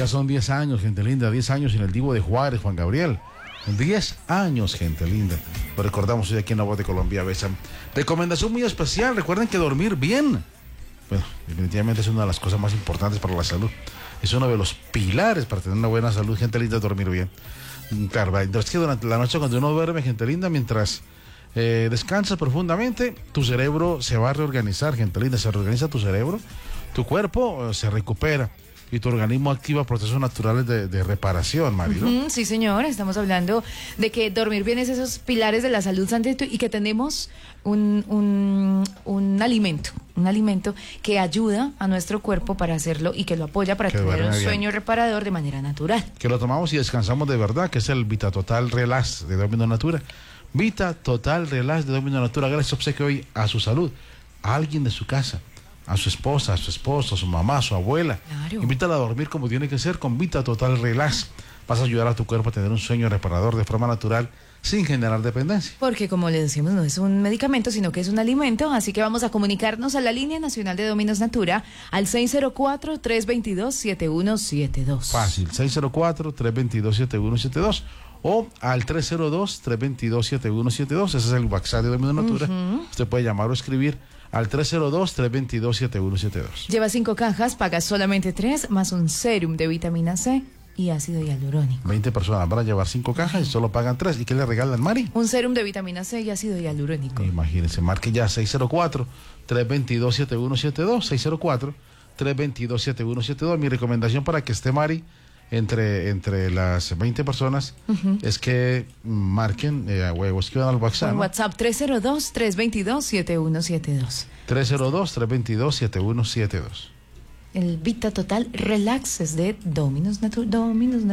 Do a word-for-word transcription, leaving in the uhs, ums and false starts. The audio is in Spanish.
Ya son diez años, gente linda, diez años en el Divo de Juárez, Juan Gabriel. diez años, gente linda. Lo recordamos hoy aquí en La Voz de Colombia Besa. Recomendación muy especial, recuerden que dormir bien, bueno, definitivamente es una de las cosas más importantes para la salud. Es uno de los pilares para tener una buena salud, gente linda, dormir bien. Claro, es que durante la noche cuando uno duerme, gente linda, mientras eh, descansas profundamente, tu cerebro se va a reorganizar, gente linda, se reorganiza tu cerebro, tu cuerpo eh, se recupera. Y tu organismo activa procesos naturales de, de reparación, Mari, ¿no? Uh-huh, sí, señor. Estamos hablando de que dormir bien es esos pilares de la salud, Santi, y que tenemos un, un, un alimento, un alimento que ayuda a nuestro cuerpo para hacerlo y que lo apoya para que tener un sueño bien. reparador de manera natural. Que lo tomamos y descansamos de verdad, que es el Vita Total Relax de Domino Natura. Vita Total Relax de Domino Natura. Gracias obsequio hoy a su salud, a alguien de su casa, a su esposa, a su esposo, a su mamá, a su abuela. Claro. Invítala a dormir como tiene que ser con Vita Total Relax. Vas a ayudar a tu cuerpo a tener un sueño reparador de forma natural sin generar dependencia. Porque como le decimos, no es un medicamento, sino que es un alimento. Así que vamos a comunicarnos a la línea nacional de Dominos Natura al seis cero cuatro, tres dos dos, siete uno siete dos. Fácil, seis cero cuatro, tres dos dos, siete uno siete dos o al tres cero dos, tres dos dos, siete uno siete dos. Ese es el WhatsApp de Dominos Natura. Uh-huh. Usted puede llamar o escribir al tres cero dos, tres dos dos, siete uno siete dos. Lleva cinco cajas, paga solamente tres, más un serum de vitamina C y ácido hialurónico. veinte personas van a llevar cinco cajas y solo pagan tres. ¿Y qué le regalan, Mari? Un serum de vitamina C y ácido hialurónico. Imagínense, marque ya seis cero cuatro, tres dos dos, siete uno siete dos, seis cero cuatro, tres dos dos, siete uno siete dos. Mi recomendación para que esté Mari entre, entre las veinte personas uh-huh. es que marquen eh, o escriban al WhatsApp. ¿no? WhatsApp tres cero dos, tres dos dos, siete uno siete dos. tres cero dos, tres dos dos, siete uno siete dos. El Vita Total Relax es de Dominos Natura. Dominos Natura.